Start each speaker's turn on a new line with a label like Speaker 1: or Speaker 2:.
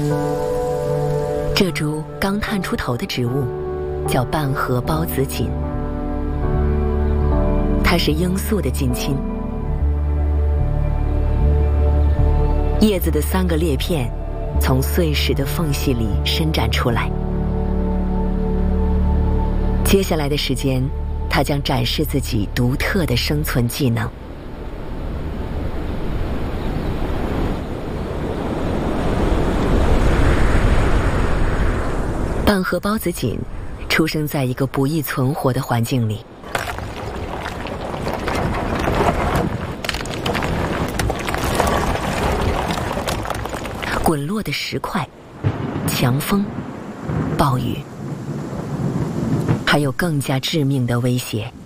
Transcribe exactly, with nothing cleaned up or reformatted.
Speaker 1: 这株刚探出头的植物叫半合孢子堇，它是罂粟的近亲。叶子的三个裂片从碎石的缝隙里伸展出来。接下来的时间，它将展示自己独特的生存技能。半合孢子堇出生在一个不易存活的环境里。滚落的石块、强风、暴雨，还有更加致命的威胁。